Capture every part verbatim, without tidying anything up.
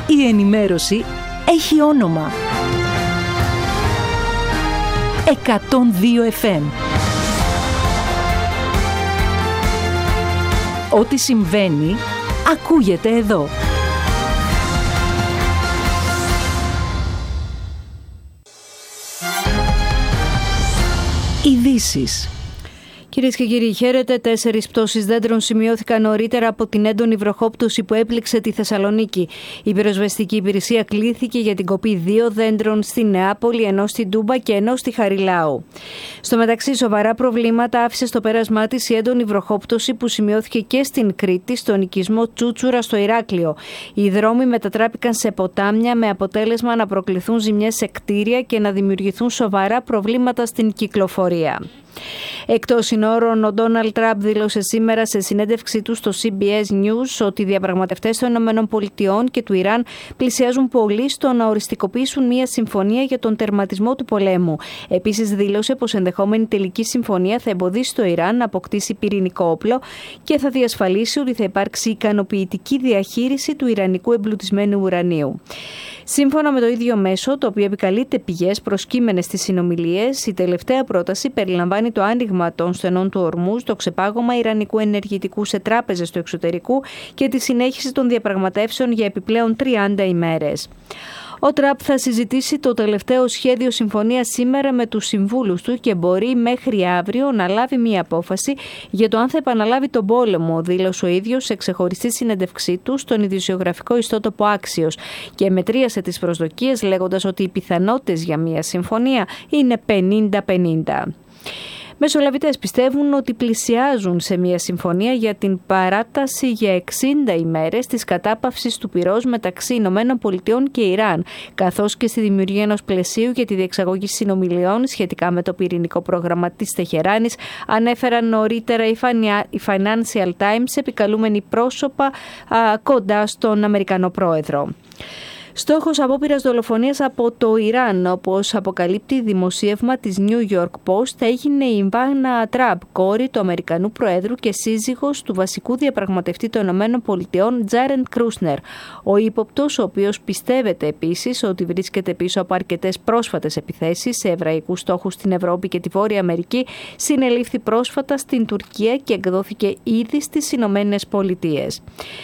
Η ενημέρωση έχει όνομα. εκατόν δύο εφ εμ. Ό,τι συμβαίνει, ακούγεται εδώ. Ειδήσεις. Κυρίες και κύριοι, χαίρετε. Τέσσερις πτώσεις δέντρων σημειώθηκαν νωρίτερα από την έντονη βροχόπτωση που έπληξε τη Θεσσαλονίκη. Η πυροσβεστική υπηρεσία κλήθηκε για την κοπή δύο δέντρων στη Νεάπολη, ενώ στην Τούμπα και ενώ στη Χαριλάου. Στο μεταξύ, σοβαρά προβλήματα άφησε στο πέρασμά της η έντονη βροχόπτωση που σημειώθηκε και στην Κρήτη, στον οικισμό Τσούτσουρα στο Ηράκλειο. Οι δρόμοι μετατράπηκαν σε ποτάμια με αποτέλεσμα να προκληθούν ζημιές σε κτίρια και να δημιουργηθούν σοβαρά προβλήματα στην κυκλοφορία. Εκτός συνόρων, ο Ντόναλντ Τραμπ δήλωσε σήμερα σε συνέντευξή του στο σι μπι ες News ότι οι διαπραγματευτές των ΗΠΑ και του Ιράν πλησιάζουν πολύ στο να οριστικοποιήσουν μια συμφωνία για τον τερματισμό του πολέμου. Επίσης, δήλωσε πως ενδεχόμενη τελική συμφωνία θα εμποδίσει το Ιράν να αποκτήσει πυρηνικό όπλο και θα διασφαλίσει ότι θα υπάρξει ικανοποιητική διαχείριση του ιρανικού εμπλουτισμένου ουρανίου. Σύμφωνα με το ίδιο μέσο, το οποίο επικαλείται πηγές προσκύμενες στις συνομιλίες, η τελευταία πρόταση περιλαμβάνει το άνοιγμα των στενών του Ορμούζ, το ξεπάγωμα ιρανικού ενεργητικού σε τράπεζες του εξωτερικού και τη συνέχιση των διαπραγματεύσεων για επιπλέον τριάντα ημέρες. Ο Τραμπ θα συζητήσει το τελευταίο σχέδιο συμφωνίας σήμερα με τους συμβούλους του και μπορεί μέχρι αύριο να λάβει μια απόφαση για το αν θα επαναλάβει τον πόλεμο, δήλωσε ο ίδιος σε ξεχωριστή συνέντευξή του στον ειδησιογραφικό ιστότοπο Άξιος και μετρίασε τις προσδοκίες λέγοντας ότι οι πιθανότητες για μια συμφωνία είναι πενήντα πενήντα. Μεσολαβητές πιστεύουν ότι πλησιάζουν σε μια συμφωνία για την παράταση για εξήντα ημέρες της κατάπαυσης του πυρός μεταξύ Ηνωμένων Πολιτειών και Ιράν, καθώς και στη δημιουργία ενός πλαισίου για τη διεξαγωγή συνομιλιών σχετικά με το πυρηνικό πρόγραμμα της Τεχεράνης, ανέφεραν νωρίτερα οι Financial Times επικαλούμενοι πρόσωπα α, κοντά στον Αμερικανό πρόεδρο. Στόχος απόπειρας δολοφονίας από το Ιράν, όπως αποκαλύπτει δημοσίευμα της New York Post, έγινε η Ιβάνα Τραμπ, κόρη του Αμερικανού Προέδρου και σύζυγος του βασικού διαπραγματευτή των ΗΠΑ, Τζάρεντ Κρούσνερ. Ο ύποπτος, ο οποίος πιστεύεται επίσης ότι βρίσκεται πίσω από αρκετές πρόσφατες επιθέσεις σε εβραϊκούς στόχους στην Ευρώπη και τη Βόρεια Αμερική, συνελήφθη πρόσφατα στην Τουρκία και εκδόθηκε ήδη στις Ηνωμένες Πολιτείες.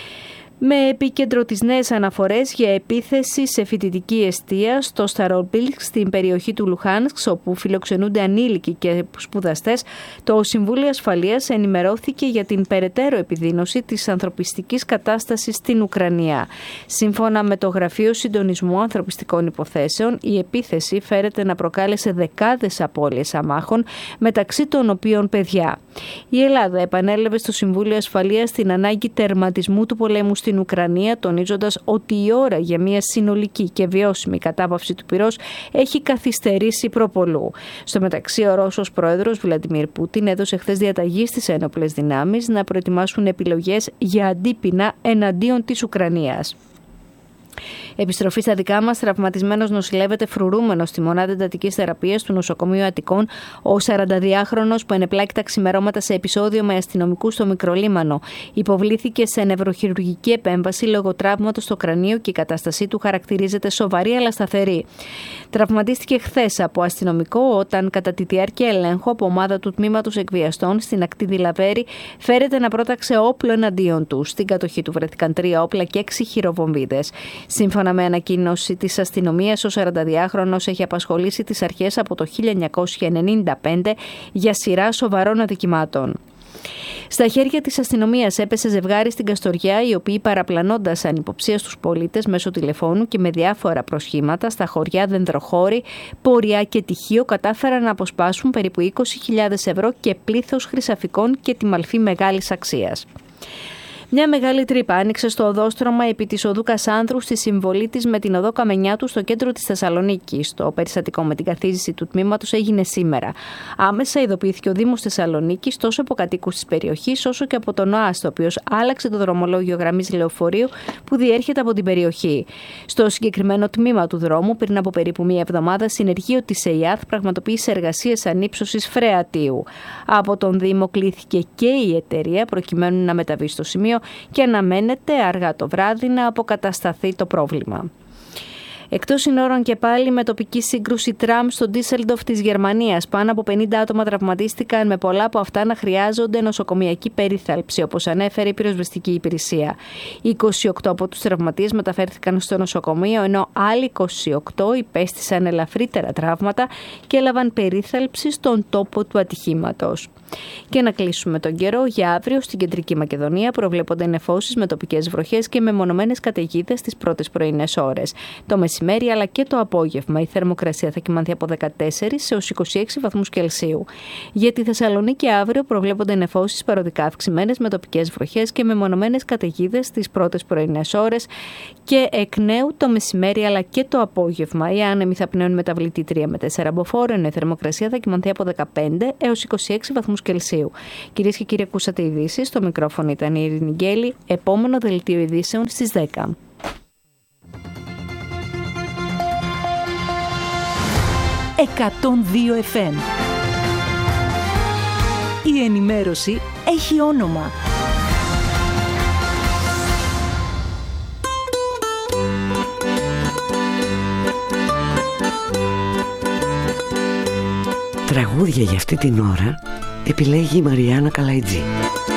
Με επίκεντρο τις νέες αναφορές για επίθεση σε φοιτητική εστία στο Σταρόμπιλσκ στην περιοχή του Λουχάνσκ, όπου φιλοξενούνται ανήλικοι και σπουδαστές, το Συμβούλιο Ασφαλείας ενημερώθηκε για την περαιτέρω επιδείνωση της ανθρωπιστικής κατάστασης στην Ουκρανία. Σύμφωνα με το Γραφείο Συντονισμού Ανθρωπιστικών Υποθέσεων, η επίθεση φέρεται να προκάλεσε δεκάδες απώλειες αμάχων, μεταξύ των οποίων παιδιά. Η Ελλάδα επανέλαβε στο Συμβούλιο Ασφαλείας την ανάγκη τερματισμού του πολέμου στην Ουκρανία, τονίζοντας ότι η ώρα για μια συνολική και βιώσιμη κατάπαυση του πυρός έχει καθυστερήσει προπολού. Στο μεταξύ, ο Ρώσος πρόεδρος Βλαντιμίρ Πούτιν έδωσε χθες διαταγή στις ένοπλες δυνάμεις να προετοιμάσουν επιλογές για αντίπεινα εναντίον της Ουκρανίας. Επιστροφή στα δικά μας, τραυματισμένος νοσηλεύεται φρουρούμενος στη μονάδα εντατικής θεραπείας του νοσοκομείου Αττικών, ο σαρανταδυάχρονος που ενεπλάκη τα ξημερώματα σε επεισόδιο με αστυνομικούς στο Μικρολίμανο. Υποβλήθηκε σε νευροχειρουργική επέμβαση λόγω τραύματος στο κρανίο και η κατάστασή του χαρακτηρίζεται σοβαρή αλλά σταθερή. Τραυματίστηκε χθες από αστυνομικό όταν, κατά τη διάρκεια ελέγχου από ομάδα του τμήματος εκβιαστών στην ακτή Δηλαβέρη, φέρεται να πρόταξε όπλο εναντίον του. Στην κατοχή του βρέθηκαν τρία όπλα και έξι χειροβομβίδες. Σύμφωνα με ανακοίνωση της αστυνομίας, ο σαρανταδυάχρονος έχει απασχολήσει τις αρχές από το χίλια εννιακόσια ενενήντα πέντε για σειρά σοβαρών αδικημάτων. Στα χέρια της αστυνομίας έπεσε ζευγάρι στην Καστοριά, οι οποίοι παραπλανώντας ανυποψία στους πολίτες μέσω τηλεφώνου και με διάφορα προσχήματα στα χωριά Δενδροχώρη, Ποριά και Τυχείο κατάφεραν να αποσπάσουν περίπου είκοσι χιλιάδες ευρώ και πλήθος χρυσαφικών και τιμαλφή μεγάλης αξίας. Μια μεγάλη τρύπα άνοιξε στο οδόστρωμα επί της οδού Κασάνδρου στη συμβολή της με την οδό Καμενιάτου στο κέντρο της Θεσσαλονίκης. Το περιστατικό με την καθίζηση του τμήματος έγινε σήμερα. Άμεσα ειδοποιήθηκε ο Δήμος Θεσσαλονίκης τόσο από κατοίκους της περιοχής όσο και από τον ΟΑΣΤ, ο οποίος άλλαξε το δρομολόγιο γραμμής λεωφορείου που διέρχεται από την περιοχή. Στο συγκεκριμένο τμήμα του δρόμου, πριν από περίπου μία εβδομάδα, συνεργείο της ΕΙΑΘ πραγματοποίησε εργασίες ανύψωσης φρεατίου. Από τον Δήμο κλήθηκε και η εταιρεία προκειμένου να μεταβεί στο σημείο, και αναμένεται αργά το βράδυ να αποκατασταθεί το πρόβλημα. Εκτός συνόρων και πάλι με τοπική σύγκρουση τραμ στο Ντίσελντοφ της Γερμανίας. Πάνω από πενήντα άτομα τραυματίστηκαν, με πολλά από αυτά να χρειάζονται νοσοκομιακή περίθαλψη, όπως ανέφερε η πυροσβεστική υπηρεσία. είκοσι οκτώ από τους τραυματίες μεταφέρθηκαν στο νοσοκομείο, ενώ άλλοι είκοσι οκτώ υπέστησαν ελαφρύτερα τραύματα και έλαβαν περίθαλψη στον τόπο του ατυχήματος. Και να κλείσουμε τον καιρό. Για αύριο στην Κεντρική Μακεδονία προβλέπονται νεφώσεις με τοπικές βροχές και μεμονωμένες καταιγίδες τις πρώτες πρωινές ώρες. Το μεσημέρι αλλά και το απόγευμα η θερμοκρασία θα κυμανθεί από δεκατέσσερις έως είκοσι έξι βαθμούς Κελσίου. Για τη Θεσσαλονίκη αύριο προβλέπονται νεφώσεις παροδικά αυξημένες με τοπικές βροχές και μεμονωμένες καταιγίδες τις πρώτες πρωινές ώρες και εκ νέου το μεσημέρι αλλά και το απόγευμα. Οι άνεμοι θα πνέουν μεταβλητή τρία με τέσσερα μποφόρ, ενώ η θερμοκρασία θα κυμανθεί από δεκαπέντε έως είκοσι έξι βαθμούς Κελσίου. Κυρίες και κύριοι, ακούσατε ειδήσεις. Στο μικρόφωνο ήταν η Ειρήνη Γκέλη. Επόμενο δελτίο ειδήσεων στις δέκα. εκατόν δύο εφ εμ. Η ενημέρωση έχει όνομα. Τραγούδια για αυτή την ώρα επιλέγει η Μαριάννα Καλαϊτζή.